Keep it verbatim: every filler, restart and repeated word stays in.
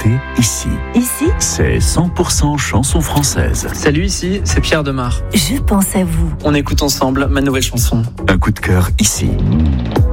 écoutez Ici. Ici, C'est cent pour cent chanson française. Salut, ici, c'est Pierre Demar. je pense à vous. On écoute ensemble ma nouvelle chanson. Un coup de cœur ici.